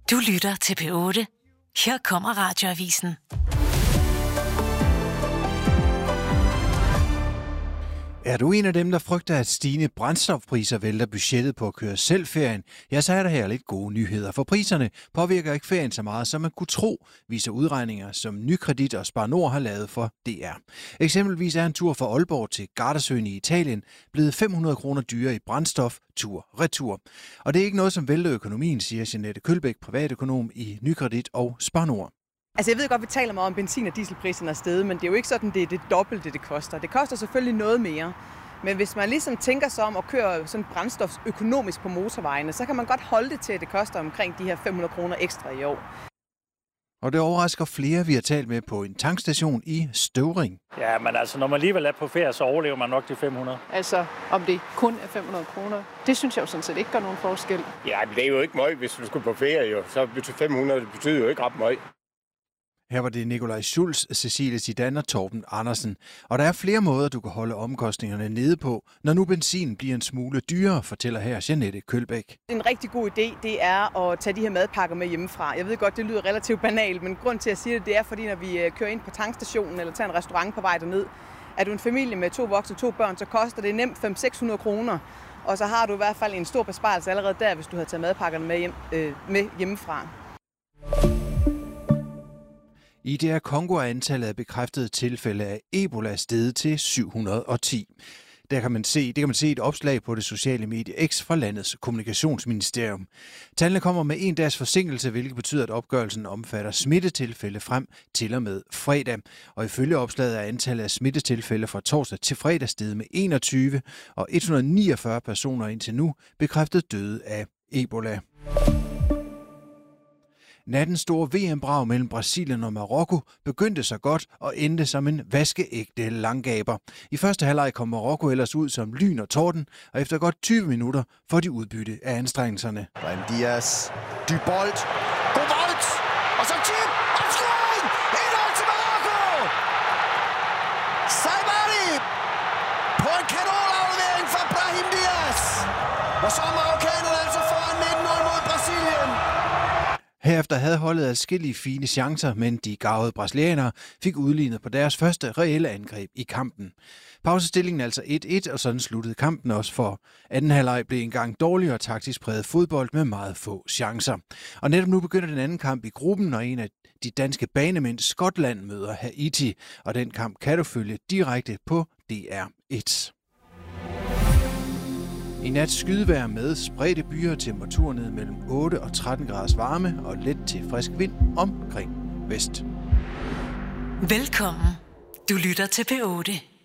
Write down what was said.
Du lytter til P8. Her kommer Radioavisen. Er du en af dem, der frygter, at stigende brændstofpriser vælter budgettet på at køre selv ferien, ja, så er der her lidt gode nyheder. For priserne påvirker ikke ferien så meget, som man kunne tro, viser udregninger, som Nykredit og Spar Nord har lavet for DR. Eksempelvis er en tur fra Aalborg til Gardasøen i Italien blevet 500 kroner dyrere i brændstof tur-retur. Og det er ikke noget, som vælter økonomien, siger Jeanette Kølbæk, privatøkonom i Nykredit og Spar Nord. Altså jeg ved godt, vi taler meget om benzin- og dieselpriserne er steget, men det er jo ikke sådan, det er det dobbelte, det koster. Det koster selvfølgelig noget mere. Men hvis man ligesom tænker sig om at køre sådan brændstof økonomisk på motorvejene, så kan man godt holde det til, at det koster omkring de her 500 kroner ekstra i år. Og det overrasker flere, vi har talt med på en tankstation i Støvring. Ja, men altså, når man alligevel er på ferie, så overlever man nok de 500. Altså, om det kun er 500 kroner, det synes jeg jo sådan set ikke gør nogen forskel. Ja, men det er jo ikke meget, hvis du skulle på ferie, jo. Så betyder 500, det betyder jo ikke ret meget. Her var det Nikolaj Schulz, Cecilie Zidane og Torben Andersen. Og der er flere måder, du kan holde omkostningerne nede på, når nu benzin bliver en smule dyrere, fortæller her Jeanette Kølbæk. En rigtig god idé, det er at tage de her madpakker med hjemmefra. Jeg ved godt, det lyder relativt banalt, men grund til at sige det er, fordi når vi kører ind på tankstationen eller tager en restaurant på vej derned, er du en familie med 2 voksne og 2 børn, så koster det nemt 500-600 kroner. Og så har du i hvert fald en stor besparelse allerede der, hvis du havde taget madpakkerne med hjemmefra. I DR Congo er antallet af bekræftede tilfælde af Ebola steget til 710. Det kan man se i et opslag på det sociale medie X fra landets kommunikationsministerium. Tallene kommer med en dags forsinkelse, hvilket betyder, at opgørelsen omfatter smittetilfælde frem til og med fredag. Og ifølge opslaget er antallet af smittetilfælde fra torsdag til fredag steget med 21, og 149 personer indtil nu bekræftet døde af Ebola. Nattens store VM-brag mellem Brasilien og Marokko begyndte så godt og endte som en vaskeægte langgaber. I første halvleg kom Marokko ellers ud som lyn og torden, og efter godt 20 minutter får de udbytte af anstrengelserne. Brahim Diaz, Dybolt, god bold, og så chip, opskåring, 1-0 til Marokko! Saibari på en kanonaflevering fra Brahim Diaz, og så er marokkanerne altså foran 19-0 mod Brasilien. Herefter havde holdet adskillige fine chancer, men de garvede brasilianere fik udlignet på deres første reelle angreb i kampen. Pausestillingen altså 1-1, og sådan sluttede kampen også, for anden halvleg blev engang dårlig og taktisk præget fodbold med meget få chancer. Og netop nu begynder den anden kamp i gruppen, og en af de danske banemænd Skotland møder Haiti, og den kamp kan du følge direkte på DR1. I nat skydevejr med spredte byer, temperaturer ned mellem 8 og 13 graders varme og let til frisk vind omkring vest. Velkommen. Du lytter til P8.